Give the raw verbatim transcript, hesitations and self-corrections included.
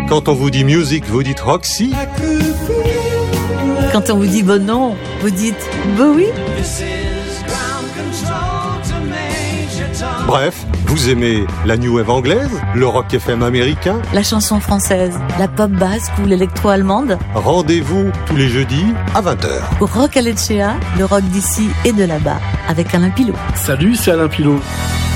Quand on vous dit music, vous dites Roxy. Quand on vous dit bon non, vous dites Bowie. Bref, vous aimez la new wave anglaise, le rock F M américain, La chanson française, la pop basque ou l'électro-allemande. Rendez-vous tous les jeudis à vingt heures. Pour Rock à Lecce, le rock d'ici et de là-bas, avec Alain Pilot. Salut, c'est Alain Pilot.